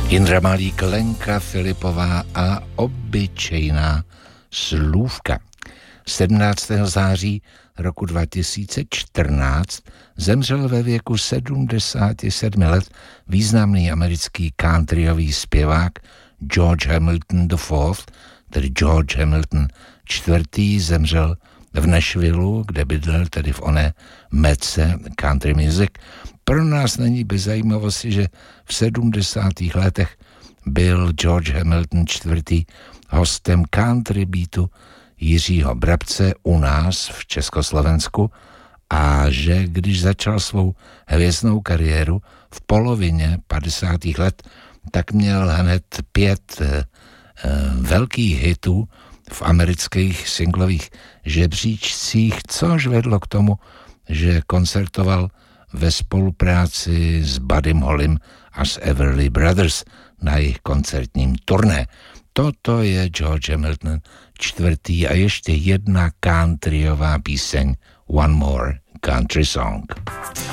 Jindra Malík, Lenka Filipová a obyčejná slůvka. 17. září roku 2014 zemřel ve věku 77 let významný americký countryový zpěvák George Hamilton IV, tedy George Hamilton IV. Zemřel v Nashvillu, kde bydlel, tedy v oné mece country music. Pro nás není bez zajímavosti, že v 70. letech byl George Hamilton IV. Hostem country beatu Jiřího Brabce u nás v Československu a že když začal svou hvězdnou kariéru v polovině 50. let, tak měl hned 5 velkých hitů v amerických singlových žebříčcích, což vedlo k tomu, že koncertoval ve spolupráci s Buddym Hollym a s Everly Brothers na jejich koncertním turné. Toto je George Hamilton IV. A ještě jedna countryová píseň, One More Country Song.